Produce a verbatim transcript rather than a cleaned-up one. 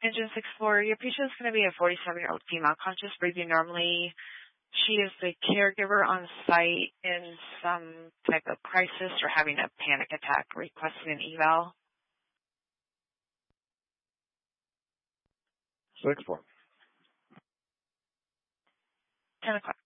Engine six four, your patient is going to be a forty-seven-year-old female, conscious, breathing normally. She is the caregiver on site in some type of crisis or having a panic attack, requesting an eval. Six four. ten o'clock.